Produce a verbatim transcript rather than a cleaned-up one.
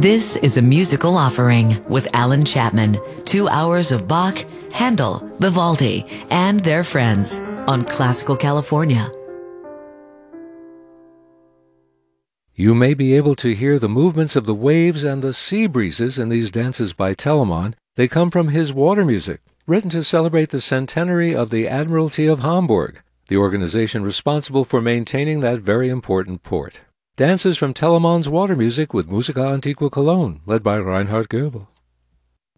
This is a musical offering with Alan Chapman. Two hours of Bach, Handel, Vivaldi, and their friends on Classical California. You may be able to hear the movements of the waves and the sea breezes in these dances by Telemann. They come from his water music, written to celebrate the centenary of the Admiralty of Hamburg, the organization responsible for maintaining that very important port. Dances from Telemann's water music with Musica Antiqua Cologne, led by Reinhard Goebel.